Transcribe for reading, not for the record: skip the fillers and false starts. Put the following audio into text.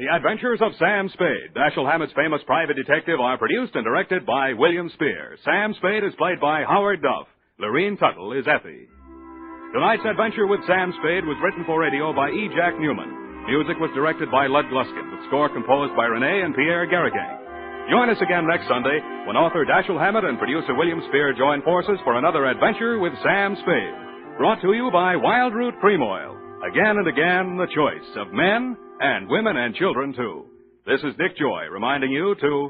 The Adventures of Sam Spade, Dashiell Hammett's famous private detective, are produced and directed by William Spear. Sam Spade is played by Howard Duff. Lorene Tuttle is Effie. Tonight's adventure with Sam Spade was written for radio by E. Jack Newman. Music was directed by Lud Gluskin, with score composed by Renee and Pierre Garrigang. Join us again next Sunday when author Dashiell Hammett and producer William Spear join forces for another adventure with Sam Spade. Brought to you by Wild Root Cream Oil. Again and again, the choice of men and women and children, too. This is Dick Joy reminding you to